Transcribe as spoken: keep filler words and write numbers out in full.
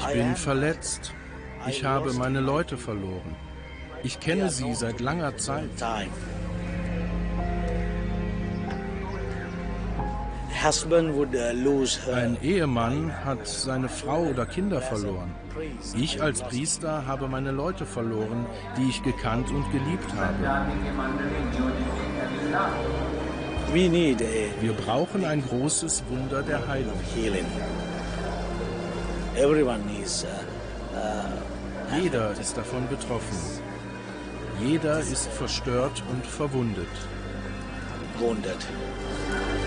Ich bin verletzt. Ich habe meine Leute verloren. Ich kenne sie seit langer Zeit. Ein Ehemann hat seine Frau oder Kinder verloren. Ich als Priester habe meine Leute verloren, die ich gekannt und geliebt habe. Wir brauchen ein großes Wunder der Heilung. Jeder ist davon betroffen. Jeder ist verstört und verwundet.